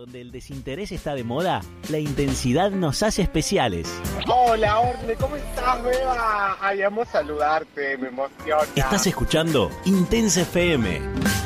Donde el desinterés está de moda, la intensidad nos hace especiales. Hola, Orne, ¿cómo estás, Beba? Ay, amo saludarte, me emociona. Estás escuchando Intensa FM.